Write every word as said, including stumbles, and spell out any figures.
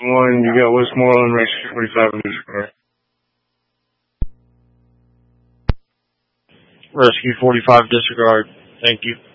One, you got Westmoreland, Rescue forty-five, disregard. Rescue forty-five, disregard. Thank you.